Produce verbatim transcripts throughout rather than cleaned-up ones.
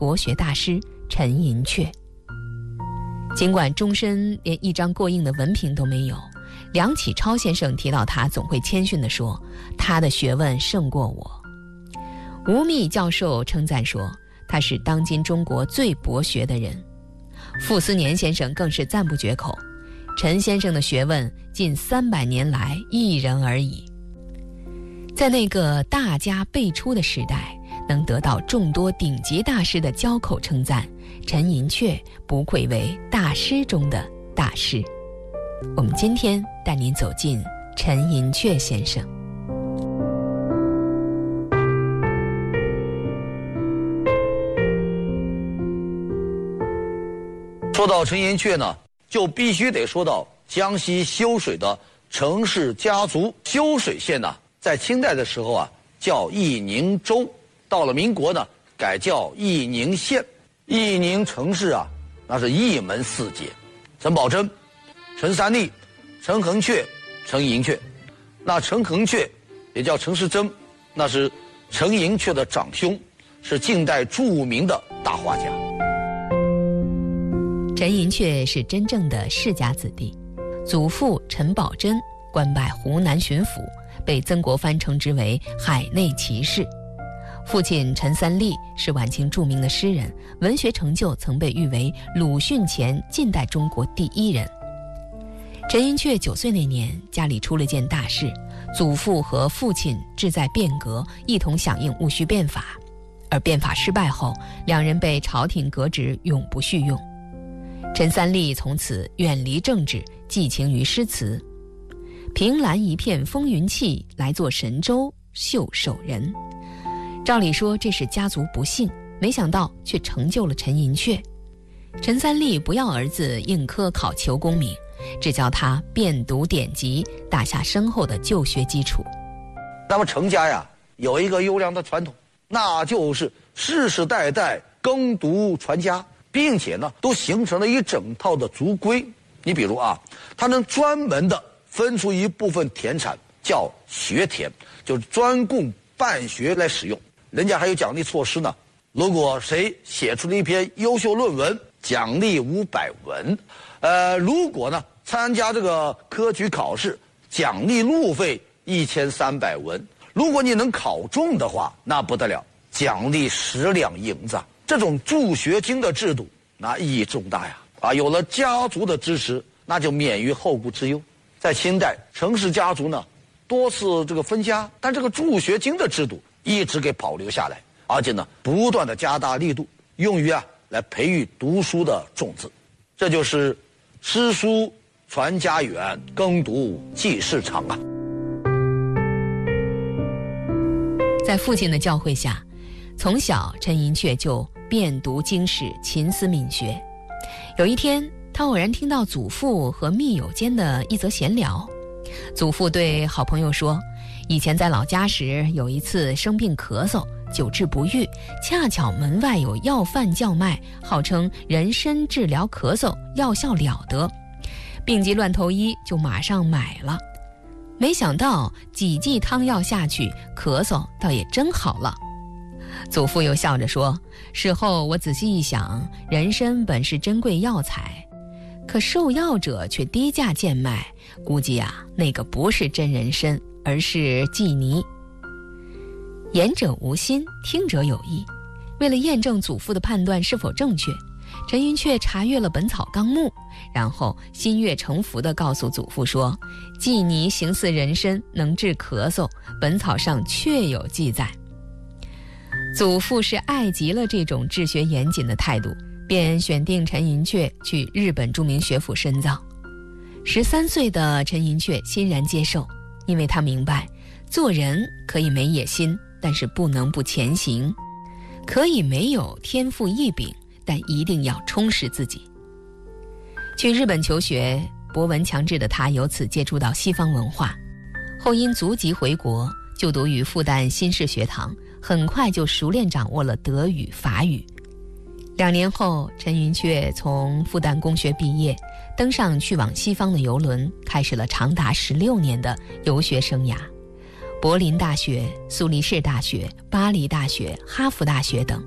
国学大师陈寅恪。尽管终身连一张过硬的文凭都没有，梁启超先生提到他总会谦逊地说，他的学问胜过我。吴宓教授称赞说，他是当今中国最博学的人。傅斯年先生更是赞不绝口，陈先生的学问近三百年来一人而已。在那个大家辈出的时代，能得到众多顶级大师的交口称赞，陈寅恪不愧为大师中的大师。我们今天带您走进陈寅恪先生。 说到陈寅恪呢，就必须得说到江西修水的陈氏家族。修水县呢，在清代的时候啊叫义宁州，到了民国呢改叫义宁县。义宁陈氏啊，那是一门四杰，陈宝箴、陈三立、陈恒恪、陈寅恪。那陈恒恪也叫陈师珍，那是陈寅恪的长兄，是近代著名的大画家。 陈寅恪是真正的世家子弟，祖父陈宝箴官拜湖南巡抚，被曾国藩称之为海内奇士。父亲陈三立是晚清著名的诗人，文学成就曾被誉为鲁迅前近代中国第一人。陈寅恪九岁那年，家里出了件大事，祖父和父亲志在变革，一同响应戊戌变法，而变法失败后，两人被朝廷革职，永不叙用。陈三立从此远离政治，寄情于诗词。凭栏一片风云气，来作神州袖手人。照理说这是家族不幸，没想到却成就了陈寅恪。陈三立不要儿子应科考求功名，只教他遍读典籍，打下深厚的就学基础。 那么陈家呀有一个优良的传统，那就是世世代代耕读传家，并且呢都形成了一整套的族规。你比如啊，他能专门的分出一部分田产叫学田，就是专供办学来使用。人家还有奖励措施呢，如果谁写出了一篇优秀论文，奖励五百文；呃，如果呢参加这个科举考试，奖励路费一千三百文。如果你能考中的话，那不得了，奖励十两银子。这种助学金的制度，那意义重大呀！啊，有了家族的支持，那就免于后顾之忧。在清代，陈氏家族呢多次这个分家，但这个助学金的制度一直给保留下来，而且呢不断的加大力度，用于啊来培育读书的种子。这就是诗书传家远，耕读济世长啊。 在父亲的教诲下，从小陈寅恪就遍读经史，勤思敏学。有一天，他偶然听到祖父和密友间的一则闲聊。祖父对好朋友说，以前在老家时，有一次生病咳嗽，久治不愈，恰巧门外有药贩叫卖，号称人参治疗咳嗽，药效了得，病急乱投医，就马上买了。没想到几剂汤药下去，咳嗽倒也真好了。祖父又笑着说，事后我仔细一想，人参本是珍贵药材，可受药者却低价贱卖，估计啊，那个不是真人参，而是剂泥。言者无心，听者有意。为了验证祖父的判断是否正确，陈寅恪查阅了《本草纲目》，然后心悦诚服地告诉祖父说，剂泥形似人参，能治咳嗽，本草上确有记载。祖父是爱极了这种治学严谨的态度，便选定陈寅恪去日本著名学府深造。十三岁的陈寅恪欣然接受，因为他明白，做人可以没野心，但是不能不前行；可以没有天赋异禀，但一定要充实自己。去日本求学，博闻强志的他由此接触到西方文化，后因足疾回国，就读于复旦新式学堂，很快就熟练掌握了德语、法语。两年后，陈寅恪从复旦公学毕业，登上去往西方的游轮，开始了长达十六年的游学生涯。柏林大学、苏黎世大学、巴黎大学、哈佛大学等，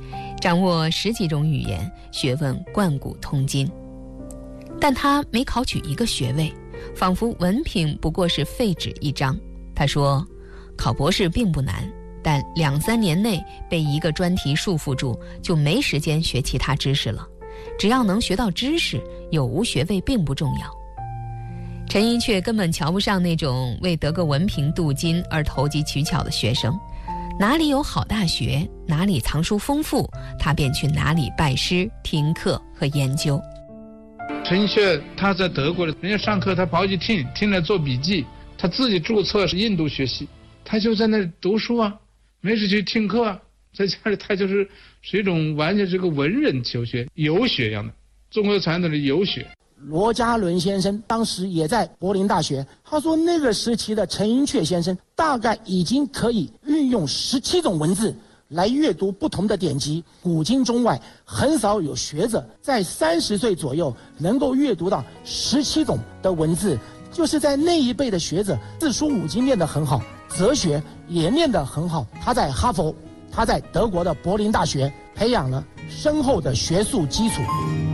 掌握十几种语言，学问贯古通今。但他没考取一个学位，仿佛文凭不过是废纸一张。他说，考博士并不难，但两三年内被一个专题束缚住，就没时间学其他知识了。只要能学到知识，有无学位并不重要。陈寅恪根本瞧不上那种为得个文凭镀金而投机取巧的学生，哪里有好大学，哪里藏书丰富，他便去哪里拜师、听课和研究。 陈寅恪他在德国的，人家上课他跑去听，听了做笔记，他自己注册是印度学习，他就在那里读书啊，没事去听课啊，在家里他就是是一种完全是个文人求学，游学一样的，中国传统的游学。 罗家伦先生当时也在柏林大学，他说那个时期的陈寅恪先生大概已经可以运用十七种文字来阅读不同的典籍，古今中外很少有学者在三十岁左右能够阅读到十七种的文字，就是在那一辈的学者，四书五经念得很好，哲学也念得很好。他在哈佛，他在德国的柏林大学培养了深厚的学术基础。